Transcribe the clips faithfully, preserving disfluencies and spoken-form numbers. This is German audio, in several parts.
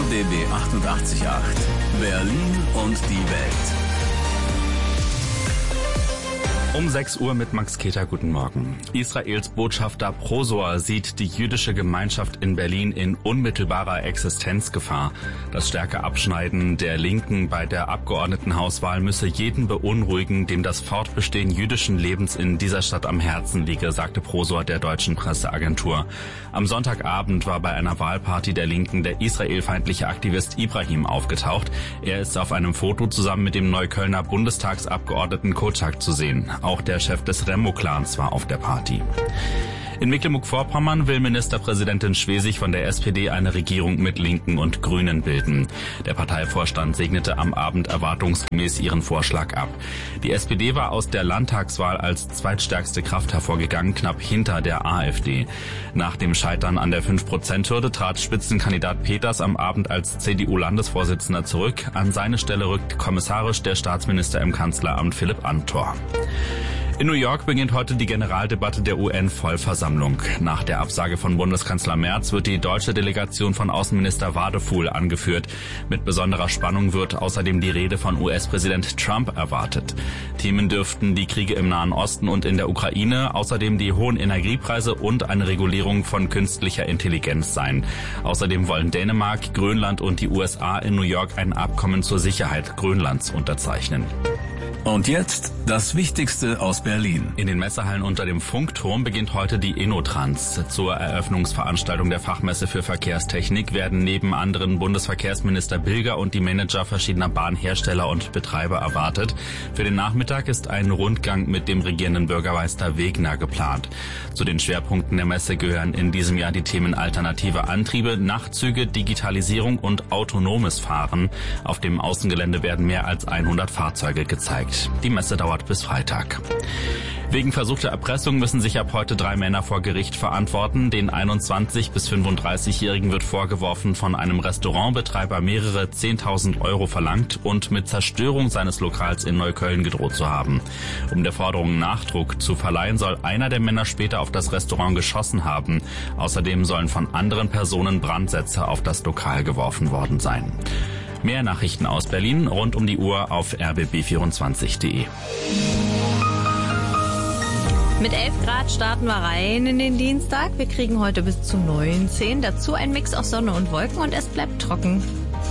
B B achtundachtzig Komma acht. Berlin und die Welt. Um sechs Uhr mit Max Keter, guten Morgen. Israels Botschafter Prosor sieht die jüdische Gemeinschaft in Berlin in unmittelbarer Existenzgefahr. Das starke Abschneiden der Linken bei der Abgeordnetenhauswahl müsse jeden beunruhigen, dem das Fortbestehen jüdischen Lebens in dieser Stadt am Herzen liege, sagte Prosor der deutschen Presseagentur. Am Sonntagabend war bei einer Wahlparty der Linken der israelfeindliche Aktivist Ibrahim aufgetaucht. Er ist auf einem Foto zusammen mit dem Neuköllner Bundestagsabgeordneten Kotschak zu sehen. Auch der Chef des Remo-Clans war auf der Party. In Mecklenburg-Vorpommern will Ministerpräsidentin Schwesig von der S P D eine Regierung mit Linken und Grünen bilden. Der Parteivorstand segnete am Abend erwartungsgemäß ihren Vorschlag ab. Die S P D war aus der Landtagswahl als zweitstärkste Kraft hervorgegangen, knapp hinter der AfD. Nach dem Scheitern an der fünf Prozent Hürde trat Spitzenkandidat Peters am Abend als C D U-Landesvorsitzender zurück. An seine Stelle rückt kommissarisch der Staatsminister im Kanzleramt Philipp Amthor. In New York beginnt heute die Generaldebatte der U N-Vollversammlung. Nach der Absage von Bundeskanzler Merz wird die deutsche Delegation von Außenminister Wadefuhl angeführt. Mit besonderer Spannung wird außerdem die Rede von U S-Präsident Trump erwartet. Themen dürften die Kriege im Nahen Osten und in der Ukraine, außerdem die hohen Energiepreise und eine Regulierung von künstlicher Intelligenz sein. Außerdem wollen Dänemark, Grönland und die U S A in New York ein Abkommen zur Sicherheit Grönlands unterzeichnen. Und jetzt das Wichtigste aus Berlin. In den Messehallen unter dem Funkturm beginnt heute die InnoTrans. Zur Eröffnungsveranstaltung der Fachmesse für Verkehrstechnik werden neben anderen Bundesverkehrsminister Bilger und die Manager verschiedener Bahnhersteller und Betreiber erwartet. Für den Nachmittag ist ein Rundgang mit dem regierenden Bürgermeister Wegner geplant. Zu den Schwerpunkten der Messe gehören in diesem Jahr die Themen alternative Antriebe, Nachtzüge, Digitalisierung und autonomes Fahren. Auf dem Außengelände werden mehr als hundert Fahrzeuge gezeigt. Die Messe dauert bis Freitag. Wegen versuchter Erpressung müssen sich ab heute drei Männer vor Gericht verantworten. Den einundzwanzig- bis fünfunddreißigjährigen wird vorgeworfen, von einem Restaurantbetreiber mehrere zehntausend Euro verlangt und mit Zerstörung seines Lokals in Neukölln gedroht zu haben. Um der Forderung Nachdruck zu verleihen, soll einer der Männer später auf das Restaurant geschossen haben. Außerdem sollen von anderen Personen Brandsätze auf das Lokal geworfen worden sein. Mehr Nachrichten aus Berlin rund um die Uhr auf r b b vierundzwanzig punkt d e. Mit elf Grad starten wir rein in den Dienstag. Wir kriegen heute bis zu neunzehn. Dazu ein Mix aus Sonne und Wolken und es bleibt trocken.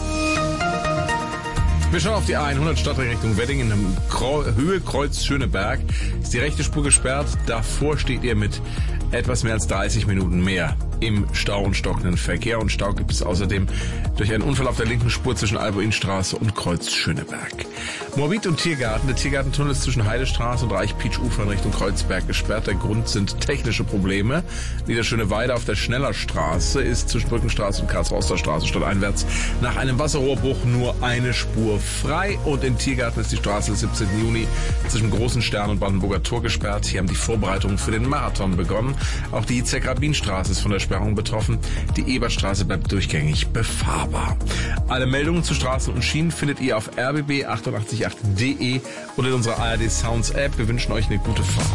Wir schauen auf die A hundert Stadtring Richtung Wedding in der Höhe Kreuz Schöneberg. Ist die rechte Spur gesperrt. Davor steht ihr mit etwas mehr als dreißig Minuten mehr im Stau und stockenden Verkehr. Und Stau gibt es außerdem durch einen Unfall auf der linken Spur zwischen Albuinstraße und Kreuz Schöneberg. Moabit und Tiergarten. Der Tiergartentunnel ist zwischen Heidestraße und Reich-Pietsch-Ufer in Richtung Kreuzberg gesperrt. Der Grund sind technische Probleme. Niederschöneweide auf der Schnellerstraße ist zwischen Brückenstraße und Karls-Roster-Straße stadteinwärts nach einem Wasserrohrbruch nur eine Spur frei. Und in Tiergarten ist die Straße des siebzehnten Juni zwischen Großen Stern und Brandenburger Tor gesperrt. Hier haben die Vorbereitungen für den Marathon begonnen. Auch die Zeck-Rabin-Straße ist von der Sperrung betroffen. Die Ebertstraße bleibt durchgängig befahrbar. Alle Meldungen zu Straßen und Schienen findet ihr auf r b b achtundachtzig punkt acht punkt d e oder in unserer A R D Sounds App. Wir wünschen euch eine gute Fahrt.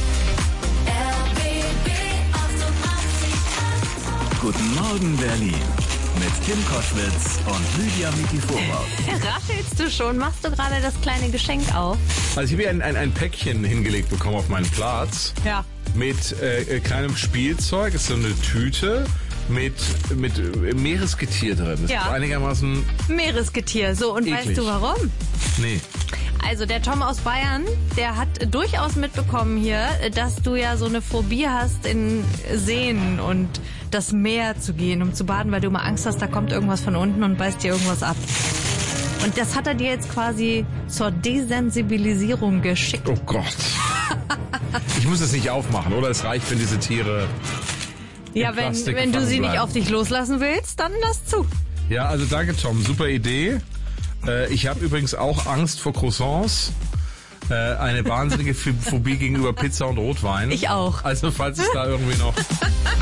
Guten Morgen Berlin mit Kim Koschwitz und Lydia Miki-Vorwort. Raschelst du schon? Machst du gerade das kleine Geschenk auf? Also ich habe hier ein, ein, ein Päckchen hingelegt bekommen auf meinen Platz. Ja. Mit äh, kleinem Spielzeug. Es ist so eine Tüte mit, mit Meeresgetier drin. Das Ja. ist einigermaßen Meeresgetier. So, und eklig. weißt du warum? Nee. Also der Tom aus Bayern, der hat durchaus mitbekommen hier, dass du ja so eine Phobie hast, in Seen und das Meer zu gehen, um zu baden, weil du immer Angst hast, da kommt irgendwas von unten und beißt dir irgendwas ab. Und das hat er dir jetzt quasi zur Desensibilisierung geschickt. Oh Gott. Ich muss es nicht aufmachen, oder? Es reicht, wenn diese Tiere Ja, in wenn, Plastik wenn du gefangen sie nicht bleiben. auf dich loslassen willst, dann lass zu. Ja, also danke Tom, super Idee. Äh, ich habe übrigens auch Angst vor Croissants. Äh, eine wahnsinnige Phobie gegenüber Pizza und Rotwein. Ich auch. Also falls es da irgendwie noch